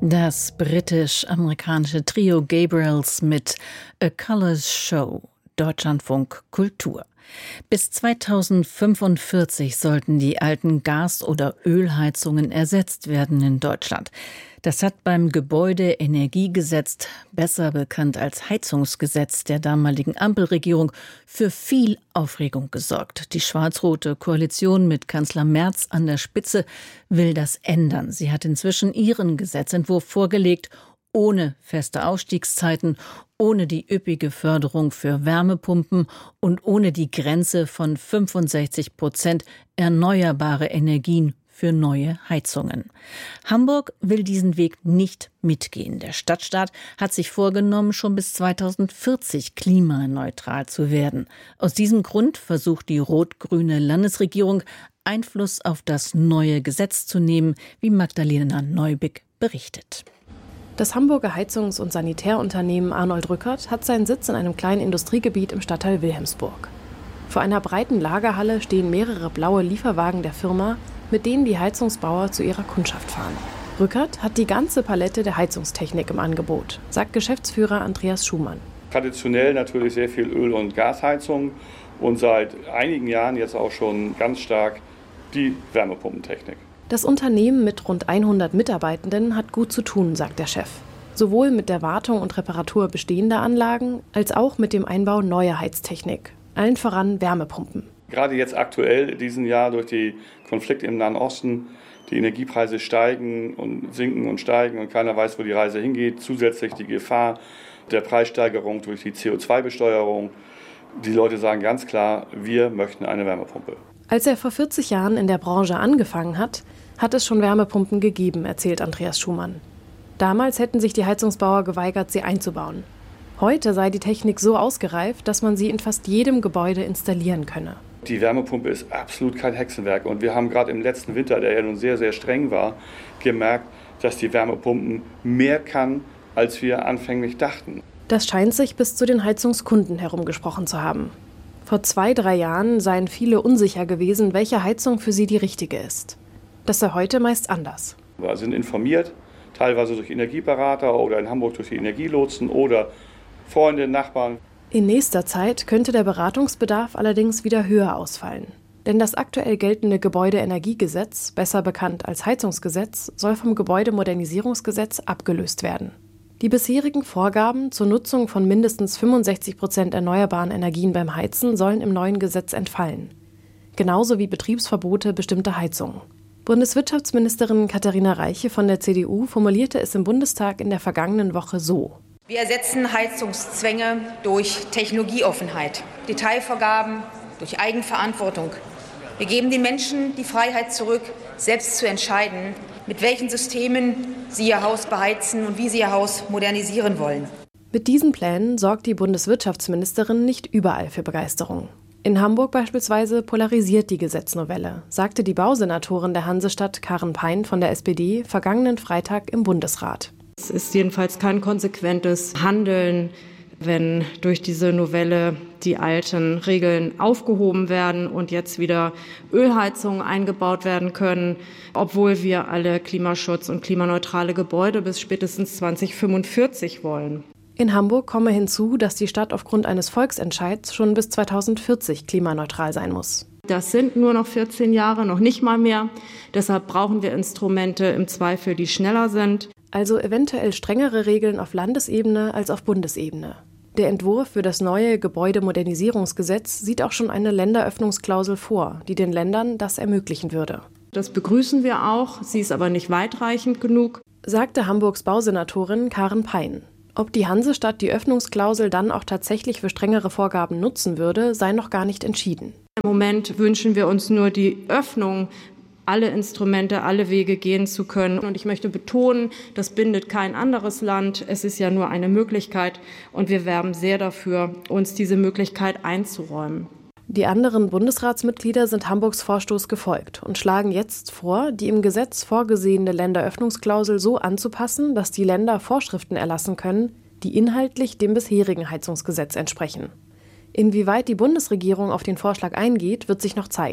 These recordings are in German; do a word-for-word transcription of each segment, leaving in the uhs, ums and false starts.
Das britisch-amerikanische Trio Gabriels mit A Colours Show, Deutschlandfunk Kultur. Bis zweitausendfünfundvierzig sollten die alten Gas- oder Ölheizungen ersetzt werden in Deutschland. Das hat beim Gebäudeenergiegesetz, besser bekannt als Heizungsgesetz der damaligen Ampelregierung, für viel Aufregung gesorgt. Die schwarz-rote Koalition mit Kanzler Merz an der Spitze will das ändern. Sie hat inzwischen ihren Gesetzentwurf vorgelegt, ohne feste Ausstiegszeiten, ohne die üppige Förderung für Wärmepumpen und ohne die Grenze von fünfundsechzig Prozent erneuerbare Energien für neue Heizungen. Hamburg will diesen Weg nicht mitgehen. Der Stadtstaat hat sich vorgenommen, schon bis zweitausendvierzig klimaneutral zu werden. Aus diesem Grund versucht die rot-grüne Landesregierung, Einfluss auf das neue Gesetz zu nehmen, wie Magdalena Neubick berichtet. Das Hamburger Heizungs- und Sanitärunternehmen Arnold Rückert hat seinen Sitz in einem kleinen Industriegebiet im Stadtteil Wilhelmsburg. Vor einer breiten Lagerhalle stehen mehrere blaue Lieferwagen der Firma, mit denen die Heizungsbauer zu ihrer Kundschaft fahren. Rückert hat die ganze Palette der Heizungstechnik im Angebot, sagt Geschäftsführer Andreas Schumann. Traditionell natürlich sehr viel Öl- und Gasheizung und seit einigen Jahren jetzt auch schon ganz stark die Wärmepumpentechnik. Das Unternehmen mit rund hundert Mitarbeitenden hat gut zu tun, sagt der Chef. Sowohl mit der Wartung und Reparatur bestehender Anlagen als auch mit dem Einbau neuer Heiztechnik. Allen voran Wärmepumpen. Gerade jetzt aktuell, diesen Jahr durch die Konflikte im Nahen Osten, die Energiepreise steigen und sinken und steigen und keiner weiß, wo die Reise hingeht. Zusätzlich die Gefahr der Preissteigerung durch die C O zwei Besteuerung. Die Leute sagen ganz klar, wir möchten eine Wärmepumpe. Als er vor vierzig Jahren in der Branche angefangen hat, hat es schon Wärmepumpen gegeben, erzählt Andreas Schumann. Damals hätten sich die Heizungsbauer geweigert, sie einzubauen. Heute sei die Technik so ausgereift, dass man sie in fast jedem Gebäude installieren könne. Die Wärmepumpe ist absolut kein Hexenwerk. Und wir haben gerade im letzten Winter, der ja nun sehr, sehr streng war, gemerkt, dass die Wärmepumpen mehr kann, als wir anfänglich dachten. Das scheint sich bis zu den Heizungskunden herumgesprochen zu haben. Vor zwei, drei Jahren seien viele unsicher gewesen, welche Heizung für sie die richtige ist. Das sei heute meist anders. Wir sind informiert, teilweise durch Energieberater oder in Hamburg durch die Energielotsen oder Freunde, Nachbarn. In nächster Zeit könnte der Beratungsbedarf allerdings wieder höher ausfallen. Denn das aktuell geltende Gebäudeenergiegesetz, besser bekannt als Heizungsgesetz, soll vom Gebäudemodernisierungsgesetz abgelöst werden. Die bisherigen Vorgaben zur Nutzung von mindestens fünfundsechzig Prozent erneuerbaren Energien beim Heizen sollen im neuen Gesetz entfallen. Genauso wie Betriebsverbote bestimmter Heizungen. Bundeswirtschaftsministerin Katharina Reiche von der C D U formulierte es im Bundestag in der vergangenen Woche so: Wir ersetzen Heizungszwänge durch Technologieoffenheit, Detailvorgaben durch Eigenverantwortung. Wir geben den Menschen die Freiheit zurück, selbst zu entscheiden, mit welchen Systemen sie ihr Haus beheizen und wie sie ihr Haus modernisieren wollen. Mit diesen Plänen sorgt die Bundeswirtschaftsministerin nicht überall für Begeisterung. In Hamburg beispielsweise polarisiert die Gesetznovelle, sagte die Bausenatorin der Hansestadt Karen Pein von der S P D vergangenen Freitag im Bundesrat. Es ist jedenfalls kein konsequentes Handeln, wenn durch diese Novelle die alten Regeln aufgehoben werden und jetzt wieder Ölheizungen eingebaut werden können, obwohl wir alle Klimaschutz und klimaneutrale Gebäude bis spätestens zweitausendfünfundvierzig wollen. In Hamburg komme hinzu, dass die Stadt aufgrund eines Volksentscheids schon bis zweitausendvierzig klimaneutral sein muss. Das sind nur noch vierzehn Jahre, noch nicht mal mehr. Deshalb brauchen wir Instrumente im Zweifel, die schneller sind. Also eventuell strengere Regeln auf Landesebene als auf Bundesebene. Der Entwurf für das neue Gebäudemodernisierungsgesetz sieht auch schon eine Länderöffnungsklausel vor, die den Ländern das ermöglichen würde. Das begrüßen wir auch, sie ist aber nicht weitreichend genug, sagte Hamburgs Bausenatorin Karen Pein. Ob die Hansestadt die Öffnungsklausel dann auch tatsächlich für strengere Vorgaben nutzen würde, sei noch gar nicht entschieden. Im Moment wünschen wir uns nur die Öffnung, alle Instrumente, alle Wege gehen zu können. Und ich möchte betonen, das bindet kein anderes Land. Es ist ja nur eine Möglichkeit. Und wir werben sehr dafür, uns diese Möglichkeit einzuräumen. Die anderen Bundesratsmitglieder sind Hamburgs Vorstoß gefolgt und schlagen jetzt vor, die im Gesetz vorgesehene Länderöffnungsklausel so anzupassen, dass die Länder Vorschriften erlassen können, die inhaltlich dem bisherigen Heizungsgesetz entsprechen. Inwieweit die Bundesregierung auf den Vorschlag eingeht, wird sich noch zeigen.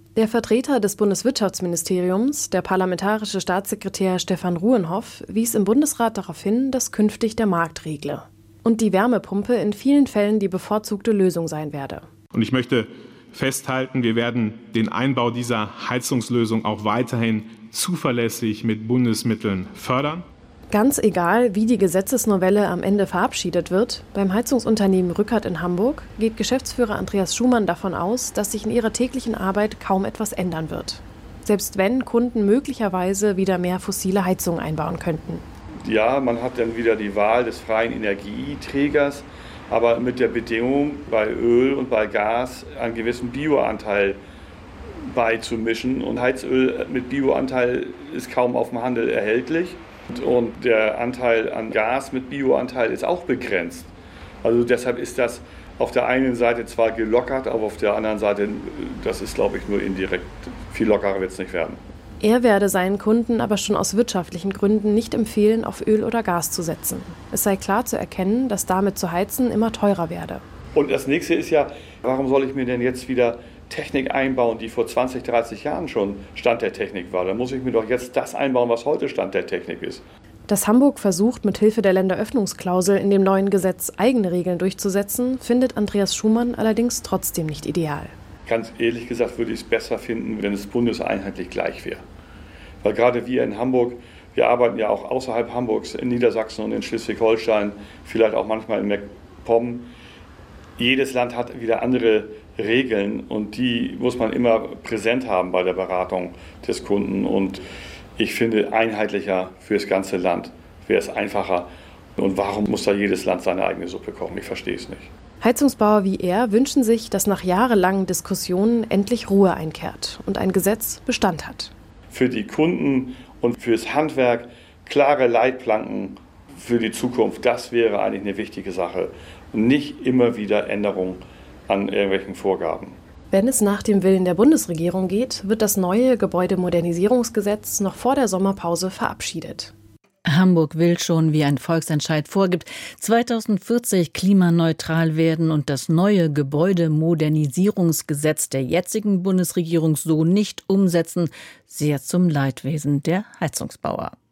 Der Vertreter des Bundeswirtschaftsministeriums, der parlamentarische Staatssekretär Stefan Ruenhoff, wies im Bundesrat darauf hin, dass künftig der Markt regle und die Wärmepumpe in vielen Fällen die bevorzugte Lösung sein werde. Und ich möchte festhalten, wir werden den Einbau dieser Heizungslösung auch weiterhin zuverlässig mit Bundesmitteln fördern. Ganz egal, wie die Gesetzesnovelle am Ende verabschiedet wird, beim Heizungsunternehmen Rückert in Hamburg geht Geschäftsführer Andreas Schumann davon aus, dass sich in ihrer täglichen Arbeit kaum etwas ändern wird. Selbst wenn Kunden möglicherweise wieder mehr fossile Heizungen einbauen könnten. Ja, man hat dann wieder die Wahl des freien Energieträgers, aber mit der Bedingung, bei Öl und bei Gas einen gewissen Bioanteil beizumischen. Und Heizöl mit Bioanteil ist kaum auf dem Handel erhältlich. Und der Anteil an Gas mit Bioanteil ist auch begrenzt. Also deshalb ist das auf der einen Seite zwar gelockert, aber auf der anderen Seite, das ist, glaube ich, nur indirekt. Viel lockerer wird es nicht werden. Er werde seinen Kunden aber schon aus wirtschaftlichen Gründen nicht empfehlen, auf Öl oder Gas zu setzen. Es sei klar zu erkennen, dass damit zu heizen immer teurer werde. Und das nächste ist ja, warum soll ich mir denn jetzt wieder Technik einbauen, die vor zwanzig, dreißig Jahren schon Stand der Technik war? Da muss ich mir doch jetzt das einbauen, was heute Stand der Technik ist. Dass Hamburg versucht, mit Hilfe der Länderöffnungsklausel in dem neuen Gesetz eigene Regeln durchzusetzen, findet Andreas Schumann allerdings trotzdem nicht ideal. Ganz ehrlich gesagt würde ich es besser finden, wenn es bundeseinheitlich gleich wäre. Weil gerade wir in Hamburg, wir arbeiten ja auch außerhalb Hamburgs, in Niedersachsen und in Schleswig-Holstein, vielleicht auch manchmal in MacPom. Jedes Land hat wieder andere Regeln und die muss man immer präsent haben bei der Beratung des Kunden. Und ich finde, einheitlicher für das ganze Land wäre es einfacher. Und warum muss da jedes Land seine eigene Suppe kochen? Ich verstehe es nicht. Heizungsbauer wie er wünschen sich, dass nach jahrelangen Diskussionen endlich Ruhe einkehrt und ein Gesetz Bestand hat. Für die Kunden und fürs Handwerk klare Leitplanken für die Zukunft, das wäre eigentlich eine wichtige Sache. Und nicht immer wieder Änderungen an irgendwelchen Vorgaben. Wenn es nach dem Willen der Bundesregierung geht, wird das neue Gebäudemodernisierungsgesetz noch vor der Sommerpause verabschiedet. Hamburg will schon, wie ein Volksentscheid vorgibt, zweitausendvierzig klimaneutral werden und das neue Gebäudemodernisierungsgesetz der jetzigen Bundesregierung so nicht umsetzen, sehr zum Leidwesen der Heizungsbauer.